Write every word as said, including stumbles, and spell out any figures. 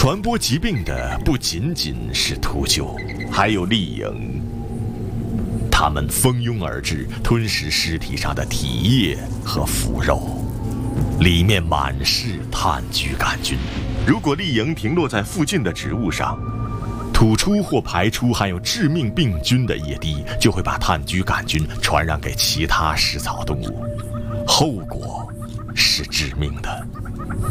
传播疾病的不仅仅是秃鹫，还有丽蝇。它们蜂拥而至，吞食尸体上的体液和腐肉，里面满是炭疽杆菌。如果丽蝇停落在附近的植物上，吐出或排出含有致命病菌的液滴，就会把炭疽杆菌传染给其他食草动物，后果是致命的。